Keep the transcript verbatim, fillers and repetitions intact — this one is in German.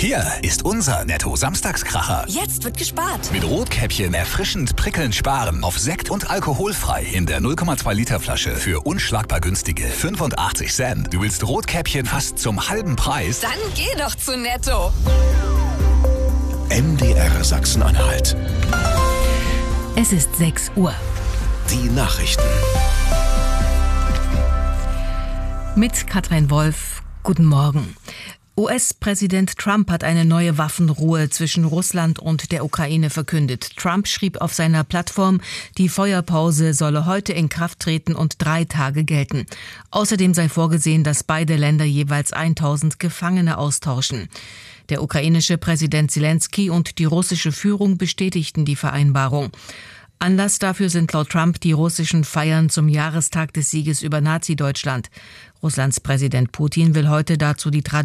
Hier ist unser Netto-Samstagskracher. Jetzt wird gespart. Mit Rotkäppchen erfrischend prickelnd sparen. Auf Sekt und alkoholfrei in der null Komma zwei Liter Flasche für unschlagbar günstige fünfundachtzig Cent. Du willst Rotkäppchen fast zum halben Preis? Dann geh doch zu Netto. M D R Sachsen-Anhalt. Es ist sechs Uhr. Die Nachrichten. Mit Katrin Wolf. Guten Morgen. U S-Präsident Trump hat eine neue Waffenruhe zwischen Russland und der Ukraine verkündet. Trump schrieb auf seiner Plattform, die Feuerpause solle heute in Kraft treten und drei Tage gelten. Außerdem sei vorgesehen, dass beide Länder jeweils tausend Gefangene austauschen. Der ukrainische Präsident Zelensky und die russische Führung bestätigten die Vereinbarung. Anlass dafür sind laut Trump die russischen Feiern zum Jahrestag des Sieges über Nazi-Deutschland. Russlands Präsident Putin will heute dazu die Tradition